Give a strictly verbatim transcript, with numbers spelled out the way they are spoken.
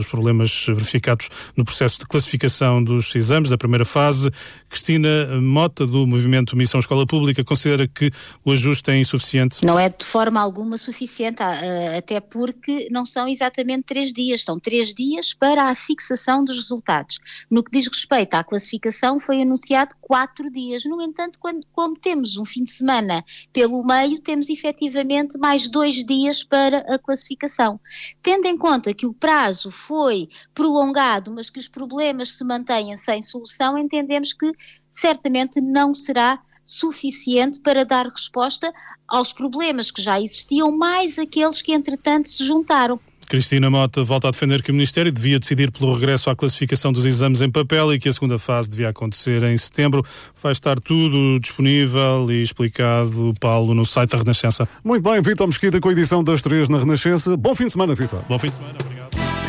os problemas verificados no processo de classificação dos exames da primeira fase. Cristina Mota, do movimento Missão Escola Pública, considera que o ajuste é insuficiente? Não é de forma alguma suficiente, até porque não são exatamente três dias, são três dias para a fixação dos resultados. No que diz respeito à classificação, foi anunciado quatro dias. No entanto, quando, como temos um fim de semana pelo meio, temos efetivamente mais dois dias para a classificação. Tendo em conta que o prazo foi prolongado, mas que os problemas se mantêm sem solução, entendemos que certamente não será suficiente para dar resposta aos problemas que já existiam, mais aqueles que entretanto se juntaram. Cristina Mota volta a defender que o Ministério devia decidir pelo regresso à classificação dos exames em papel e que a segunda fase devia acontecer em setembro. Vai estar tudo disponível e explicado, Paulo, no site da Renascença. Muito bem, Vítor Mesquita com a edição das três na Renascença. Bom fim de semana, Vítor. Bom fim de semana, obrigado.